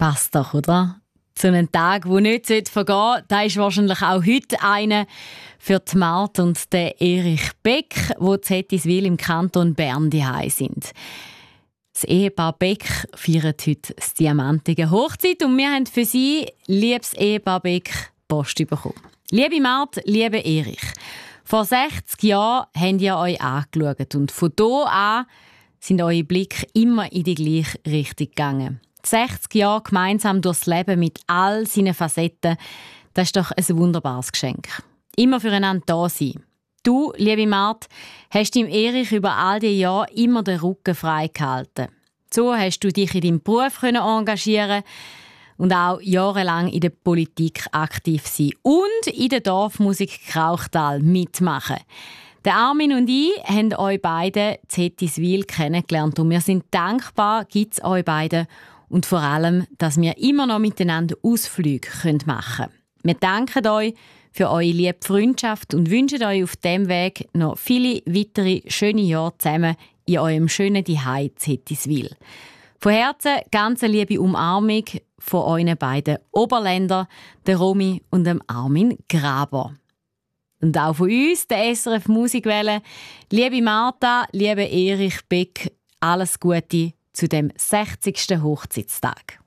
Passt doch, oder? So einen Tag, der nicht vergehen sollte, da ist wahrscheinlich auch heute einer für die Martha und den Erich Beck, die in Zettiswil im Kanton Bern daheim sind. Das Ehepaar Beck feiert heute das diamantige Hochzeit und wir haben für sie, liebes Ehepaar Beck, Post bekommen. Liebe Martha, liebe Erich, vor 60 Jahren habt ihr euch angeschaut und von da an sind eure Blicke immer in die gleiche Richtung gegangen. 60 Jahre gemeinsam durchs Leben mit all seinen Facetten, das ist doch ein wunderbares Geschenk. Immer füreinander da sein. Du, liebe Martha, hast dem Erich über all die Jahre immer den Rücken frei gehalten. So hast du dich in deinem Beruf engagieren und auch jahrelang in der Politik aktiv sein und in der Dorfmusik Krauchtal mitmachen. Der Armin und ich haben euch beide in Zettiswil kennengelernt und wir sind dankbar, gibt es euch beide und vor allem, dass wir immer noch miteinander Ausflüge machen können. Wir danken euch für eure liebe Freundschaft und wünschen euch auf diesem Weg noch viele weitere schöne Jahre zusammen in eurem schönen Zuhause in Zettiswil. Von Herzen ganz eine liebe Umarmung von euren beiden Oberländern, der Romy und dem Armin Graber. Und auch von uns, der SRF Musikwelle. Liebe Martha, liebe Erich Beck, alles Gute zu dem 60. Hochzeitstag.